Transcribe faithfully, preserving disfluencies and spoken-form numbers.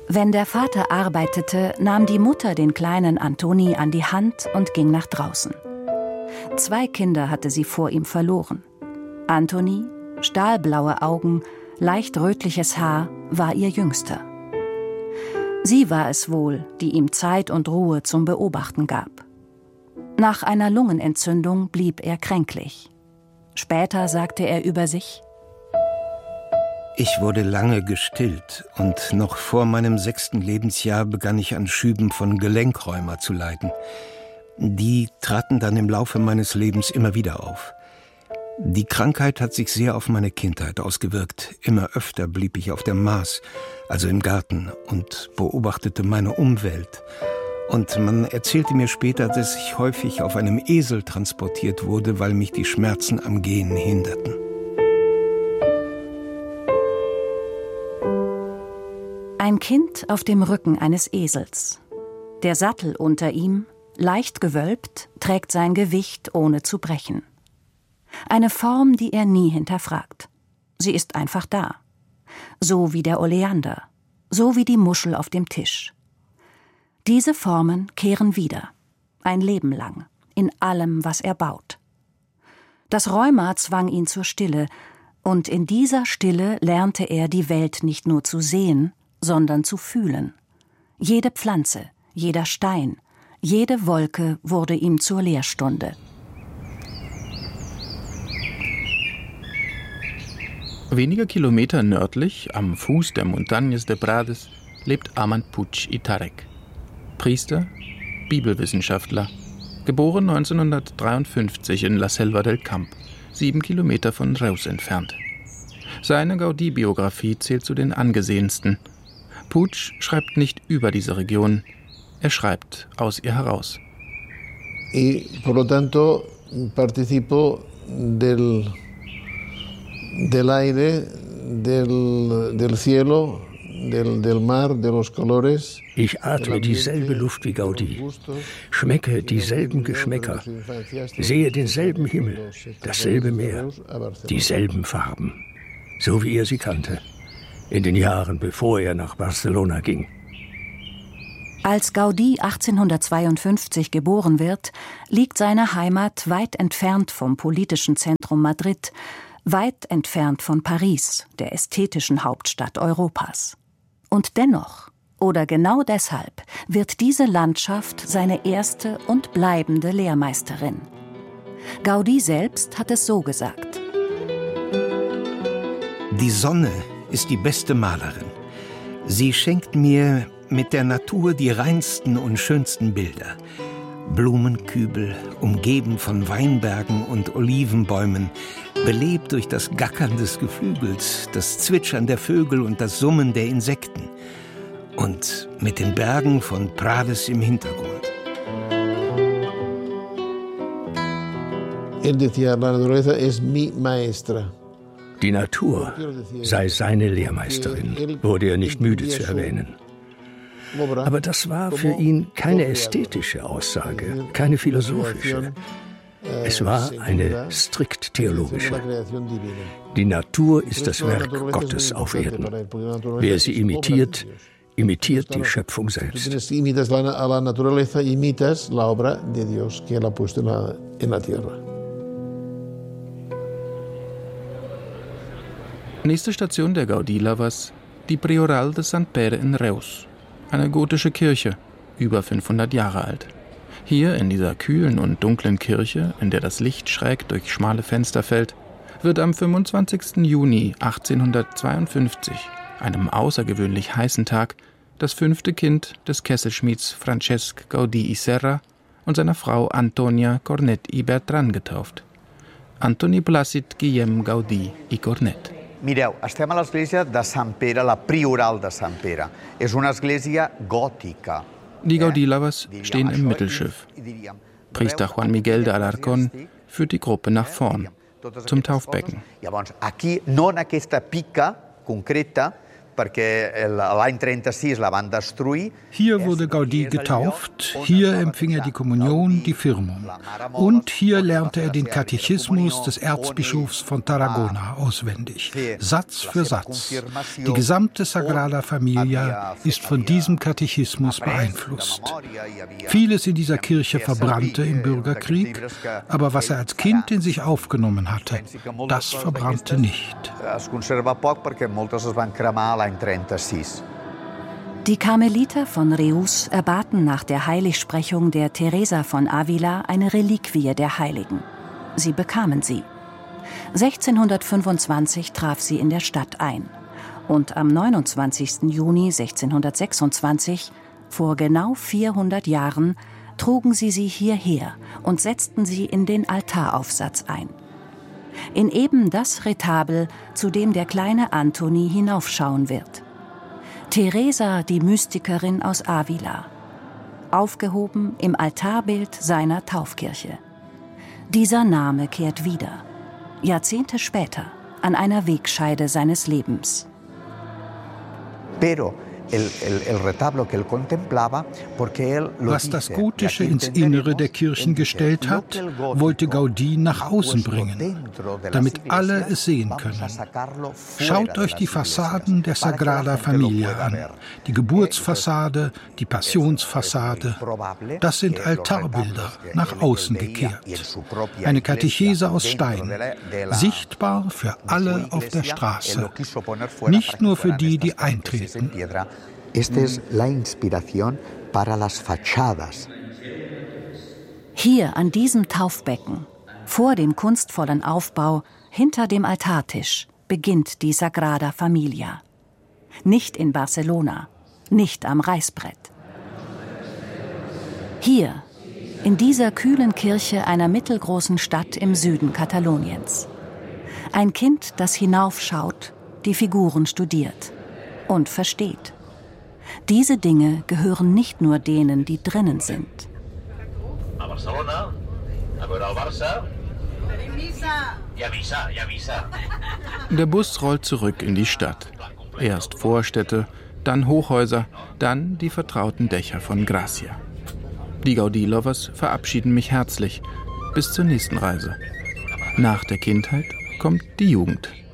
Wenn der Vater arbeitete, nahm die Mutter den kleinen Antoni an die Hand und ging nach draußen. Zwei Kinder hatte sie vor ihm verloren. Antoni, stahlblaue Augen, leicht rötliches Haar, war ihr Jüngster. Sie war es wohl, die ihm Zeit und Ruhe zum Beobachten gab. Nach einer Lungenentzündung blieb er kränklich. Später sagte er über sich: Ich wurde lange gestillt und noch vor meinem sechsten Lebensjahr begann ich an Schüben von Gelenkrheuma zu leiden. Die traten dann im Laufe meines Lebens immer wieder auf. Die Krankheit hat sich sehr auf meine Kindheit ausgewirkt. Immer öfter blieb ich auf der Maas, also im Garten, und beobachtete meine Umwelt. Und man erzählte mir später, dass ich häufig auf einem Esel transportiert wurde, weil mich die Schmerzen am Gehen hinderten. Ein Kind auf dem Rücken eines Esels. Der Sattel unter ihm, leicht gewölbt, trägt sein Gewicht, ohne zu brechen. Eine Form, die er nie hinterfragt. Sie ist einfach da. So wie der Oleander, so wie die Muschel auf dem Tisch. Diese Formen kehren wieder, ein Leben lang, in allem, was er baut. Das Rheuma zwang ihn zur Stille, und in dieser Stille lernte er, die Welt nicht nur zu sehen, sondern zu fühlen. Jede Pflanze, jeder Stein, jede Wolke wurde ihm zur Lehrstunde. Wenige Kilometer nördlich, am Fuß der Montañas de Prades, lebt Armand Puig i Tarek. Priester, Bibelwissenschaftler, geboren neunzehnhundertdreiundfünfzig in La Selva del Camp, sieben Kilometer von Reus entfernt. Seine Gaudí-Biografie zählt zu den angesehensten. Puig schreibt nicht über diese Region, er schreibt aus ihr heraus. Y por lo tanto participo del del aire, del del cielo, del del mar, de los colores. Ich atme dieselbe Luft wie Gaudí, schmecke dieselben Geschmäcker, sehe denselben Himmel, dasselbe Meer, dieselben Farben, so wie er sie kannte, in den Jahren, bevor er nach Barcelona ging. Als Gaudí achtzehnhundertzweiundfünfzig geboren wird, liegt seine Heimat weit entfernt vom politischen Zentrum Madrid, weit entfernt von Paris, der ästhetischen Hauptstadt Europas. Und dennoch, oder genau deshalb, wird diese Landschaft seine erste und bleibende Lehrmeisterin. Gaudí selbst hat es so gesagt: Die Sonne ist die beste Malerin. Sie schenkt mir mit der Natur die reinsten und schönsten Bilder. Blumenkübel, umgeben von Weinbergen und Olivenbäumen, belebt durch das Gackern des Geflügels, das Zwitschern der Vögel und das Summen der Insekten. Und mit den Bergen von Prades im Hintergrund. Él decía, la naturaleza es mi maestra. Die Natur sei seine Lehrmeisterin, wurde er nicht müde zu erwähnen. Aber das war für ihn keine ästhetische Aussage, keine philosophische. Es war eine strikt theologische. Die Natur ist das Werk Gottes auf Erden. Wer sie imitiert, imitiert die Schöpfung selbst. Nächste Station der Gaudí-Lovers, die Prioral de Sant Pere in Reus. Eine gotische Kirche, über fünfhundert Jahre alt. Hier in dieser kühlen und dunklen Kirche, in der das Licht schräg durch schmale Fenster fällt, wird am fünfundzwanzigsten Juni achtzehnhundertzweiundfünfzig, einem außergewöhnlich heißen Tag, das fünfte Kind des Kesselschmieds Francesc Gaudí i Serra und seiner Frau Antonia Cornet i Bertran getauft. Antoni Plàcid Guillem Gaudí i Cornet. Mireu, estem a l'església de Sant Pere, la Prioral de Sant Pere. És una església gòtica. Die Gaudí-Lovers stehen im Mittelschiff. Priester Juan Miguel de Alarcón führt die Gruppe nach vorn, zum Taufbecken. Llavors, aquí, no en aquesta pica concreta, Hier wurde Gaudí getauft, hier empfing er die Kommunion, die Firmung. Und hier lernte er den Katechismus des Erzbischofs von Tarragona auswendig, Satz für Satz. Die gesamte Sagrada Familia ist von diesem Katechismus beeinflusst. Vieles in dieser Kirche verbrannte im Bürgerkrieg, aber was er als Kind in sich aufgenommen hatte, das verbrannte nicht. Die Karmeliter von Reus erbaten nach der Heiligsprechung der Teresa von Avila eine Reliquie der Heiligen. Sie bekamen sie. sechzehnhundertfünfundzwanzig traf sie in der Stadt ein. Und am neunundzwanzigsten Juni sechzehnhundertsechsundzwanzig, vor genau vierhundert Jahren, trugen sie sie hierher und setzten sie in den Altaraufsatz ein. In eben das Retabel, zu dem der kleine Antoni hinaufschauen wird. Teresa, die Mystikerin aus Avila, aufgehoben im Altarbild seiner Taufkirche. Dieser Name kehrt wieder, Jahrzehnte später, an einer Wegscheide seines Lebens. Pero was das Gotische ins Innere der Kirchen gestellt hat, wollte Gaudí nach außen bringen, damit alle es sehen können. Schaut euch die Fassaden der Sagrada Familia an, die Geburtsfassade, die Passionsfassade. Das sind Altarbilder, nach außen gekehrt. Eine Katechese aus Stein, sichtbar für alle auf der Straße, nicht nur für die, die eintreten. Esta es la inspiración para las fachadas. Hier an diesem Taufbecken, vor dem kunstvollen Aufbau, hinter dem Altartisch, beginnt die Sagrada Familia. Nicht in Barcelona, nicht am Reißbrett. Hier, in dieser kühlen Kirche einer mittelgroßen Stadt im Süden Kataloniens. Ein Kind, das hinaufschaut, die Figuren studiert und versteht. Diese Dinge gehören nicht nur denen, die drinnen sind. Der Bus rollt zurück in die Stadt. Erst Vorstädte, dann Hochhäuser, dann die vertrauten Dächer von Gracia. Die Gaudí-Lovers verabschieden mich herzlich. Bis zur nächsten Reise. Nach der Kindheit kommt die Jugend.